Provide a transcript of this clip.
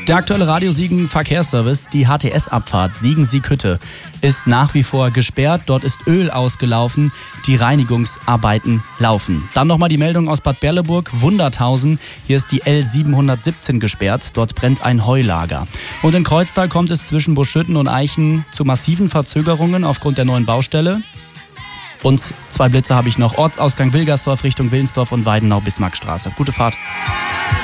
Der aktuelle Radio-Siegen-Verkehrsservice, die HTS-Abfahrt Siegen-Sieg-Hütte, ist nach wie vor gesperrt. Dort ist Öl ausgelaufen, die Reinigungsarbeiten laufen. Dann nochmal die Meldung aus Bad Berleburg, Wunderthausen. Hier ist die L717 gesperrt, dort brennt ein Heulager. Und in Kreuztal kommt es zwischen Buschütten und Eichen zu massiven Verzögerungen aufgrund der neuen Baustelle. Und 2 Blitze habe ich noch, Ortsausgang Wilgersdorf Richtung Willensdorf und Weidenau-Bismarckstraße. Gute Fahrt.